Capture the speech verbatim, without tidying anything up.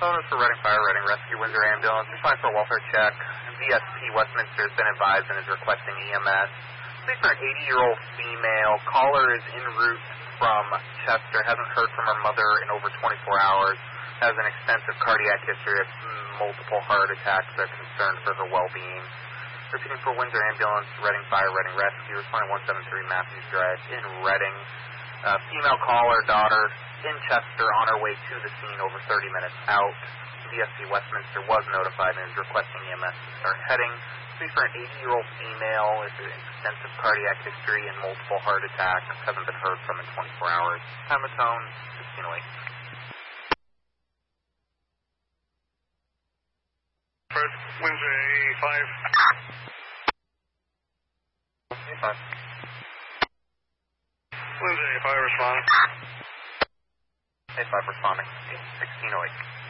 Phone is for Reading Fire, Reading Rescue, Windsor Ambulance. We're fine for a welfare check. V S P Westminster has been advised and is requesting E M S. Please for an eighty-year-old female. Caller is en route from Chester. Hasn't heard from her mother in over twenty-four hours. Has an extensive cardiac history of multiple heart attacks. They're concerned for her well-being. Repeating for Windsor Ambulance, Reading Fire, Reading Rescue. Responding one seven three Matthews Drive in Reading. Uh, female caller, daughter, in Chester, on her way to the scene over thirty minutes out. V S P Westminster was notified and is requesting E M S to start heading. Please for an eighty-year-old female with an extensive cardiac history and multiple heart attacks. Hasn't been heard from in twenty-four hours. Time of tone, sixteen oh eight. First, Windsor A five. A five. Windsor A five responding. A five responding. sixteen oh eight.